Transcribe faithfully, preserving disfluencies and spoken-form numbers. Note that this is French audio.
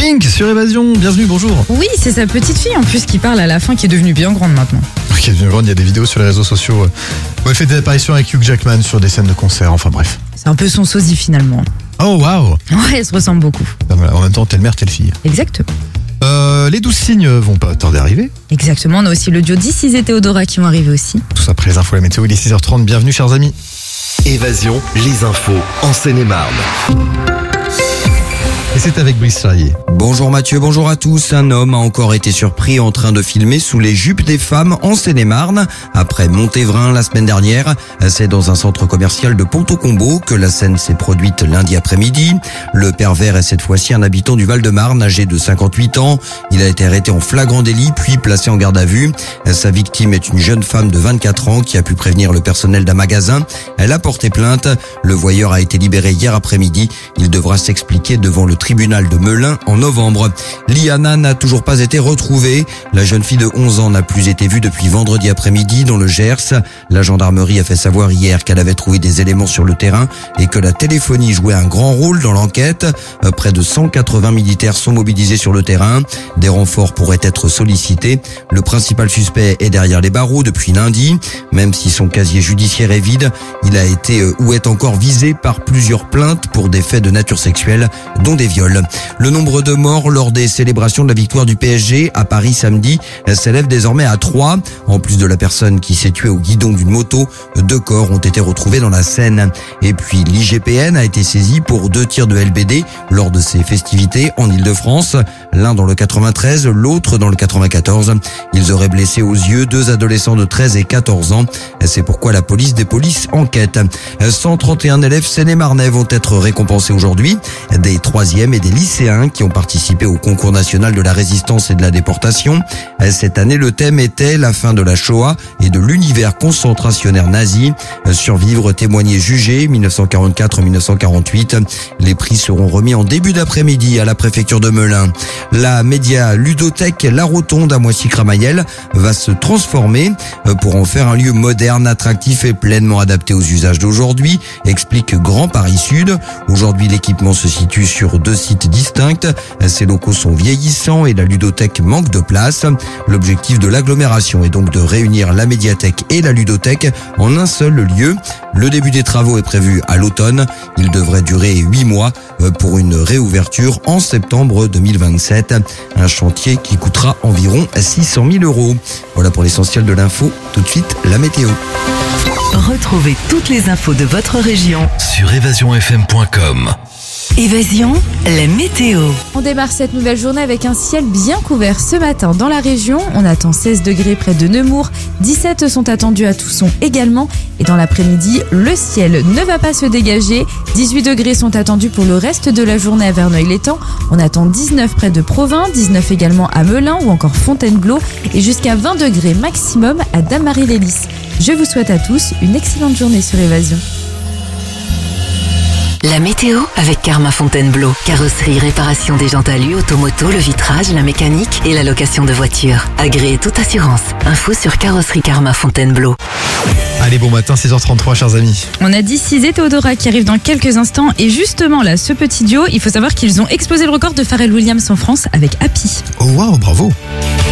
Pink sur Évasion, bienvenue, bonjour. Oui, c'est sa petite fille en plus qui parle à la fin, qui est devenue bien grande maintenant. Qui est devenue grande, il y a des vidéos sur les réseaux sociaux où elle fait des apparitions avec Hugh Jackman sur des scènes de concert, enfin bref. C'est un peu son sosie finalement. Oh waouh. Ouais, elles se ressemblent beaucoup. En même temps, telle mère, telle fille. Exactement. Euh, les douze signes vont pas tarder à arriver. Exactement, on a aussi le duo This et Théodora qui vont arriver aussi. Tout ça après les infos, la météo, il est six heures trente, bienvenue chers amis. Évasion, les infos en Seine-et-Marne. Et c'est avec Brice Charrier. Bonjour Mathieu, bonjour à tous. Un homme a encore été surpris en train de filmer sous les jupes des femmes en Seine-et-Marne. Après Montévrain la semaine dernière, c'est dans un centre commercial de Pont-au-Combo que la scène s'est produite lundi après-midi. Le pervers est cette fois-ci un habitant du Val-de-Marne âgé de cinquante-huit ans. Il a été arrêté en flagrant délit puis placé en garde à vue. Sa victime est une jeune femme de vingt-quatre ans qui a pu prévenir le personnel d'un magasin. Elle a porté plainte. Le voyeur a été libéré hier après-midi. Il devra s'expliquer devant le tribunal de Melun en novembre. Liana n'a toujours pas été retrouvée. La jeune fille de onze ans n'a plus été vue depuis vendredi après-midi dans le Gers. La gendarmerie a fait savoir hier qu'elle avait trouvé des éléments sur le terrain et que la téléphonie jouait un grand rôle dans l'enquête. Près de cent quatre-vingts militaires sont mobilisés sur le terrain. Des renforts pourraient être sollicités. Le principal suspect est derrière les barreaux depuis lundi. Même si son casier judiciaire est vide, il a été ou est encore visé par plusieurs plaintes pour des faits de nature sexuelle, dont des viols. Le nombre de morts lors des célébrations de la victoire du P S G à Paris samedi s'élève désormais à trois. En plus de la personne qui s'est tuée au guidon d'une moto, deux corps ont été retrouvés dans la Seine. Et puis l'I G P N a été saisi pour deux tirs de L B D lors de ces festivités en Ile-de-France. L'un dans le quatre-vingt-treize, l'autre dans le quatre-vingt-quatorze. Ils auraient blessé aux yeux deux adolescents de treize et quatorze ans. C'est pourquoi la police des polices enquête. cent trente et un élèves seine-et-marnais vont être récompensés aujourd'hui. Des troisièmes et des lycéens qui ont participé au concours national de la résistance et de la déportation. Cette année, le thème était la fin de la Shoah et de l'univers concentrationnaire nazi. Survivre, témoigner, juger, mille neuf cent quarante-quatre à mille neuf cent quarante-huit. Les prix seront remis en début d'après-midi à la préfecture de Melun. La média ludothèque La Rotonde à Moissy-Cramayel va se transformer pour en faire un lieu moderne, attractif et pleinement adapté aux usages d'aujourd'hui, explique Grand Paris Sud. Aujourd'hui, l'équipement se situe sur deux sites distincts. Ces locaux sont vieillissants et la ludothèque manque de place. L'objectif de l'agglomération est donc de réunir la médiathèque et la ludothèque en un seul lieu. Le début des travaux est prévu à l'automne. Il devrait durer huit mois pour une réouverture en septembre deux mille vingt-sept. Un chantier qui coûtera environ six cent mille euros. Voilà pour l'essentiel de l'info. Tout de suite, la météo. Retrouvez toutes les infos de votre région Sur évasion f m point com. Évasion, la météo. On démarre cette nouvelle journée avec un ciel bien couvert ce matin dans la région. On attend seize degrés près de Nemours, dix-sept sont attendus à Tousson également. Et dans l'après-midi, le ciel ne va pas se dégager. dix-huit degrés sont attendus pour le reste de la journée à Verneuil-l'Étang. On attend dix-neuf près de Provins, dix-neuf également à Melun ou encore Fontainebleau et jusqu'à vingt degrés maximum à Dame-Marie-les-Lys. Je vous souhaite à tous une excellente journée sur Évasion. La météo avec Karma Fontainebleau. Carrosserie, réparation des jantes alu, automoto, le vitrage, la mécanique et la location de voitures. Agréé toute assurance. Info sur Carrosserie Karma Fontainebleau. Allez, bon matin, six heures trente-trois chers amis. On a dit This et Théodora qui arrivent dans quelques instants. Et justement là, ce petit duo, il faut savoir qu'ils ont explosé le record de Pharrell Williams en France avec Happy. Oh waouh, bravo.